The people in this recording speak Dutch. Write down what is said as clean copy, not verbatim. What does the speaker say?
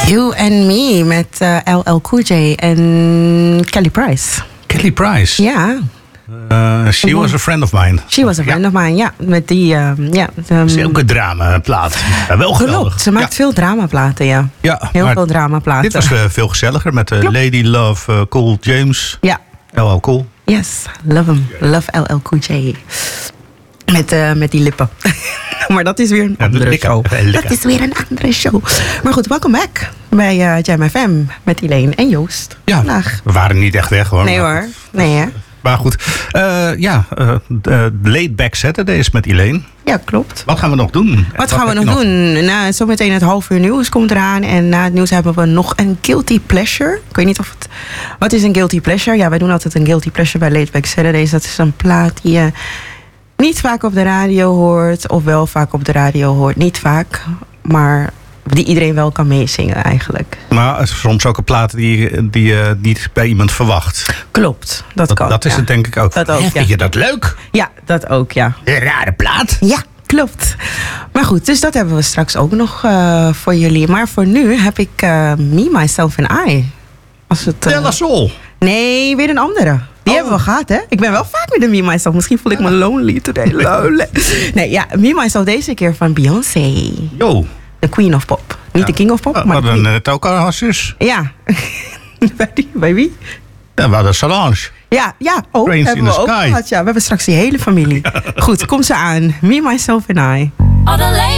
You and Me met LL Cool J en Kelly Price. Kelly Price? Ja. She was a friend of mine. She was a friend of mine, ja. Met die, is ook een dramaplaat. Ja, wel geweldig. Klopt, ze maakt veel dramaplaten, ja. Heel veel dramaplaten. Dit was veel gezelliger met Lady Love, Cool James. Ja. LL Cool. Yes, love him. Love LL Cool J. Met die lippen. Maar dat is weer een andere show. Dat is weer een andere show. Maar goed, welkom back bij Jam FM met Elaine en Joost. Ja, vandaag. We waren niet echt weg hoor. Nee hoor, nee hè. Maar goed, Laid Back Saturday is met Elaine. Ja, klopt. Wat gaan we nog doen? Wat gaan we nog doen? Nou, zometeen het half uur nieuws komt eraan. En na het nieuws hebben we nog een guilty pleasure. Ik weet niet of het... Wat is een guilty pleasure? Ja, wij doen altijd een guilty pleasure bij Laid Back Saturdays. Dat is een plaat die je niet vaak op de radio hoort. Of wel vaak op de radio hoort. Niet vaak, maar die iedereen wel kan meezingen eigenlijk. Maar soms ook een plaat die je niet bij iemand verwacht. Klopt, dat kan. Dat is het denk ik ook. Dat ook, ja. Vind je dat leuk? Ja, dat ook, ja. Een rare plaat. Ja, klopt. Maar goed, dus dat hebben we straks ook nog voor jullie. Maar voor nu heb ik Me, Myself and I. De La Soul. Nee, weer een andere. Die hebben we gehad, hè? Ik ben wel vaak met de Me, Myself. Misschien voel ik me lonely today. Nee, ja, Me, Myself deze keer van Beyoncé. Yo. De Queen of Pop. Niet de King of Pop, maar we hadden het ook al als zus. Ja. Bij wie? Ja, we hadden Solange. Ja, ook. Prince hebben in we the ook Sky. gehad. Ja, we hebben straks die hele familie. Goed, kom ze aan. Me, Myself and I.